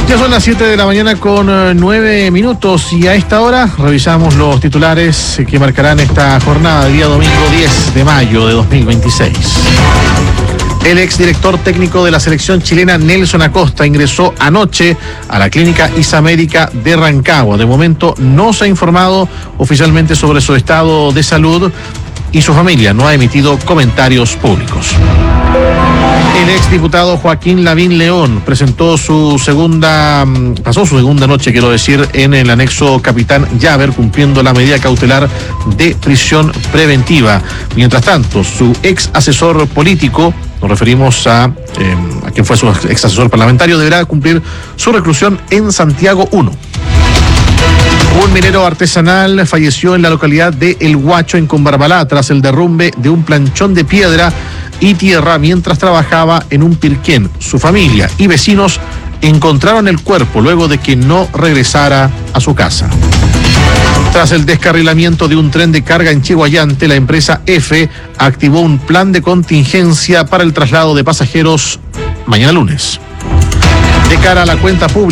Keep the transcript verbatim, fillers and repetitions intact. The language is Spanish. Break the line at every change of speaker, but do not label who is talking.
Ya son las siete de la mañana con nueve minutos y a esta hora revisamos los titulares que marcarán esta jornada del día domingo diez de mayo de dos mil veintiséis. El exdirector técnico de la selección chilena, Nelson Acosta, ingresó anoche a la clínica Isamérica de Rancagua. De momento no se ha informado oficialmente sobre su estado de salud y su familia no ha emitido comentarios públicos. El exdiputado Joaquín Lavín León presentó su segunda, pasó su segunda noche, quiero decir, en el anexo Capitán Llaver, cumpliendo la medida cautelar de prisión preventiva. Mientras tanto, su ex asesor político, nos referimos a, eh, a quien fue su ex asesor parlamentario, deberá cumplir su reclusión en Santiago uno. Un minero artesanal falleció en la localidad de El Huacho, en Combarbalá, tras el derrumbe de un planchón de piedra y tierra mientras trabajaba en un pirquén. Su familia y vecinos encontraron el cuerpo luego de que no regresara a su casa. Tras el descarrilamiento de un tren de carga en Chiguayante, la empresa F activó un plan de contingencia para el traslado de pasajeros mañana lunes. De cara a la cuenta pública,